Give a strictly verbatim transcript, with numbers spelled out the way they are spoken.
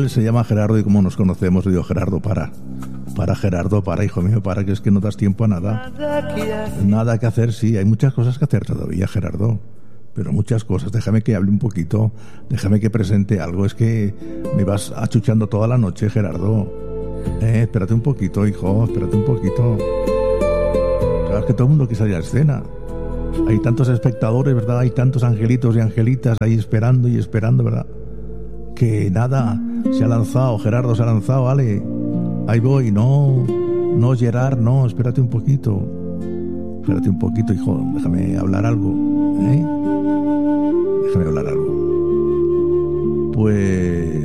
él se llama Gerardo y como nos conocemos, le digo, Gerardo, para. Para, Gerardo, para, hijo mío, para, que es que no das tiempo a nada. Nada que hacer, sí, hay muchas cosas que hacer todavía, Gerardo. Pero muchas cosas, déjame que hable un poquito, déjame que presente algo. Es que me vas achuchando toda la noche, Gerardo. Eh, espérate un poquito, hijo, espérate un poquito. Claro, es que todo el mundo quiere salir a la escena. Hay tantos espectadores, ¿verdad? Hay tantos angelitos y angelitas ahí esperando y esperando, ¿verdad? Que nada, se ha lanzado, Gerardo se ha lanzado, vale. Ahí voy, no, no, Gerard, no, espérate un poquito. Espérate un poquito, hijo, déjame hablar algo, ¿eh? Déjame hablar algo. Pues...